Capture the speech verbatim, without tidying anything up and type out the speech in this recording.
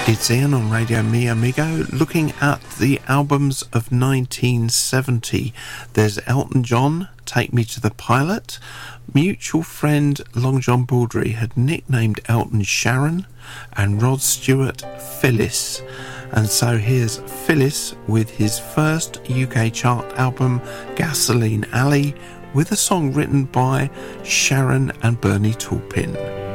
It's Ian on Radio Mi Amigo, looking at the albums of nineteen seventy. There's Elton John, Take Me to the Pilot. Mutual friend Long John Baldry had nicknamed Elton Sharon, and Rod Stewart Phyllis. And so here's Phyllis with his first U K chart album, Gasoline Alley, with a song written by Sharon and Bernie Taupin.